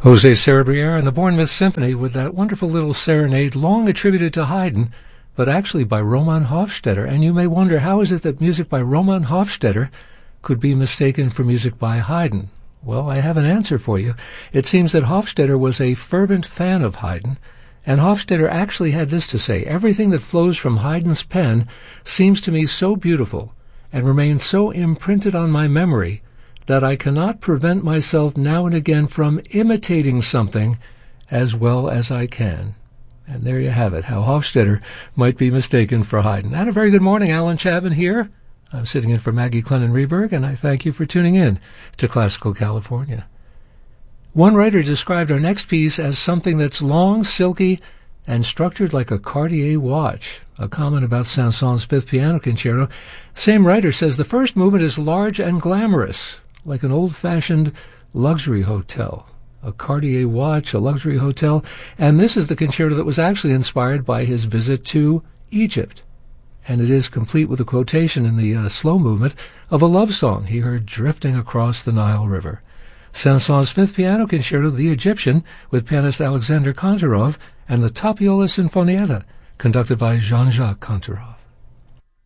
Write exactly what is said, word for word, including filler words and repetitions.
José Serrabriere and the Bournemouth Symphony with that wonderful little serenade long attributed to Haydn, but actually by Roman Hofstadter. And you may wonder, how is it that music by Roman Hofstadter could be mistaken for music by Haydn? Well, I have an answer for you. It seems that Hofstadter was a fervent fan of Haydn, and Hofstadter actually had this to say: everything that flows from Haydn's pen seems to me so beautiful and remains so imprinted on my memory that I cannot prevent myself now and again from imitating something as well as I can. And there you have it, how Hofstadter might be mistaken for Haydn. And a very good morning, Alan Chapman here. I'm sitting in for Maggie Clennon-Reberg, and I thank you for tuning in to Classical California. One writer described our next piece as something that's long, silky, and structured like a Cartier watch, a comment about Saint-Saëns' Fifth Piano Concerto. Same writer says the first movement is large and glamorous, like an old-fashioned luxury hotel. A Cartier watch, a luxury hotel, and this is the concerto that was actually inspired by his visit to Egypt. And it is complete with a quotation in the uh, slow movement of a love song he heard drifting across the Nile River. Saint-Saëns' Fifth Piano Concerto, The Egyptian, with pianist Alexander Kantorov, and the Tapiola Sinfonietta, conducted by Jean-Jacques Kantorov.